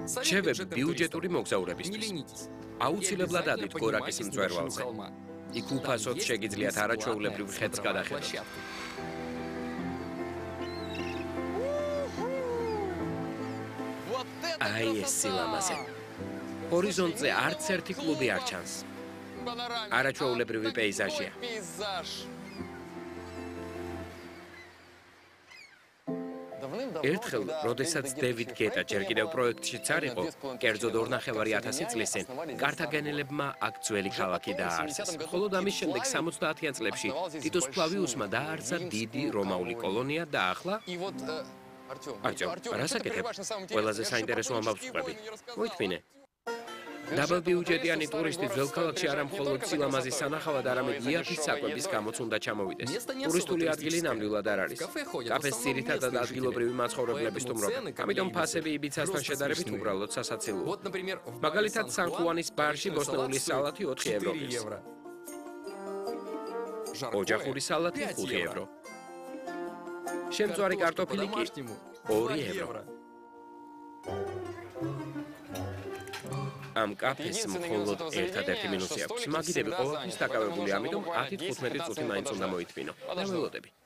რჩევები ბიუჯეტური მოგზაურებისთვის. აუცილებლად ადით გორაკის მწვერვალზე. იქ უფასოდ შეგიძლიათ არაჩვეულებრივ ხედს გადახედოთ. აი ეს სილამაზე. ჰორიზონტზე არც ერთი კლუბი არ ჩანს. არაჩვეულებრივი პეიზაჟია. ერთხელ, როდესაც დევიდ გეტა ჯერ კიდევ პროექტშიც არ იყო, კერძოდ 2,500 წლის წინ, კართაგენელებმა აქ ძველი ქალაქი დააარსეს. მხოლოდ ამის შემდეგ 70-იან წლებში ტიტუს ფლავიუსმა დააარსა დიდი რომაული კოლონია და ახლა Артём, რას აკეთებ? ყველაზე საინტერესო ამბავს ვყვები. მოითმინე. დაბალბიუჯეტიანი ტურისტი ძველ ქალაქში არა მხოლოდ სილამაზის სანახავად, არამედ იაფის საკვების გამოც უნდა ჩამოვიდეს. ტურისტული ადგილი ნამდვილად არ არის. კაფეს ძირითადად ადგილობრივი მაცხოვრებლები სტუმრობენ. ამიტომ ფასები იბიცასთან შედარებით უბრალოდ სასაცილოა. მაგალითად, სან-ხუანის ბარში ბოსტნეული სალათი 4 ევრო. ოჯახური სალათი 5 ევრო. შემწვარი კარტოფილი კი 2 ევრო. ამ კაფეს მხოლოდ ერთადერთი მინუსი აქვს. მაგიდები ყოველთვის დაკავებული, ამიტომ 10-15 წუთი მაინც უნდა მოითმინო. და ველოდები.